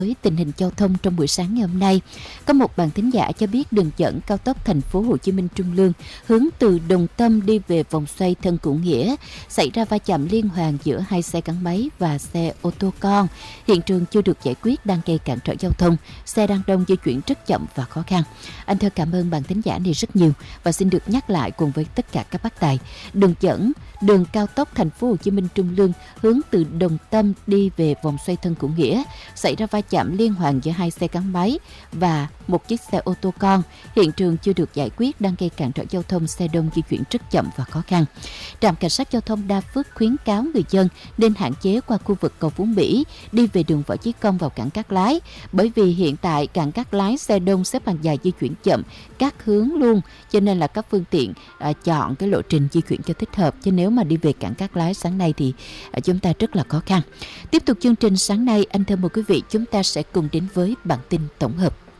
Với tình hình giao thông trong buổi sáng ngày hôm nay, có một bạn thính giả cho biết đường dẫn cao tốc thành phố Hồ Chí Minh Trung Lương hướng từ Đồng Tâm đi về vòng xoay Thân Cửu Nghĩa xảy ra va chạm liên hoàn giữa hai xe gắn máy và xe ô tô con. Hiện trường chưa được giải quyết, đang gây cản trở giao thông, xe đang đông di chuyển rất chậm và khó khăn. Anh Thơ cảm ơn bạn thính giả này rất nhiều và xin được nhắc lại cùng với tất cả các bác tài. Đường dẫn đường cao tốc thành phố Hồ Chí Minh Trung Lương hướng từ Đồng Tâm đi về vòng xoay Thân Cửu Nghĩa xảy ra va chạm liên hoàn giữa hai xe gắn máy và một chiếc xe ô tô con. Hiện trường chưa được giải quyết, đang gây cản trở giao thông, xe đông di chuyển rất chậm và khó khăn. Trạm cảnh sát giao thông Đa Phước khuyến cáo người dân nên hạn chế qua khu vực cầu Phú Mỹ đi về đường Võ Chí Công vào cảng Cát Lái, bởi vì hiện tại cảng Cát Lái xe đông xếp hàng dài di chuyển chậm các hướng luôn, cho nên là các phương tiện chọn cái lộ trình di chuyển cho thích hợp, chứ nếu mà đi về cảng Cát Lái sáng nay thì chúng ta rất là khó khăn. Tiếp tục chương trình sáng nay, anh Thơ mời quý vị chúng ta sẽ cùng đến với bản tin tổng hợp.